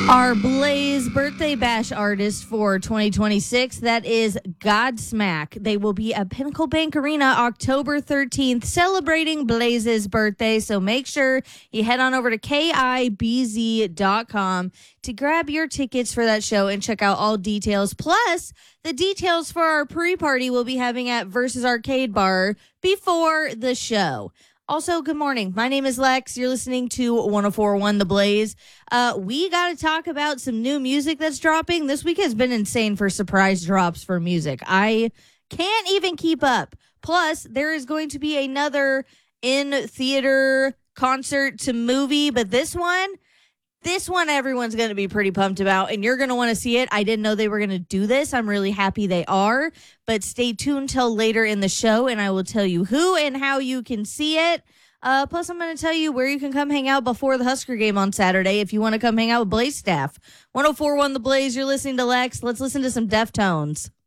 Our Blaze birthday bash artist for 2026, that is Godsmack. They will be at Pinnacle Bank Arena October 13th celebrating Blaze's birthday. So make sure you head on over to KIBZ.com to grab your tickets for that show and check out all details. Plus, the details for our pre-party we'll be having at Versus Arcade Bar before the show. Also, good morning. My name is Lex. You're listening to 104.1 The Blaze. We got to talk about some new music that's dropping. This week has been insane for surprise drops for music. I can't even keep up. Plus, there is going to be another in-theater concert to movie, but this one everyone's going to be pretty pumped about, and you're going to want to see it. I didn't know they were going to do this. I'm really happy they are, but stay tuned till later in the show, and I will tell you who and how you can see it. Plus, I'm going to tell you where you can come hang out before the Husker game on Saturday if you want to come hang out with Blaze staff. 104.1 The Blaze, you're listening to Lex. Let's listen to some Deftones.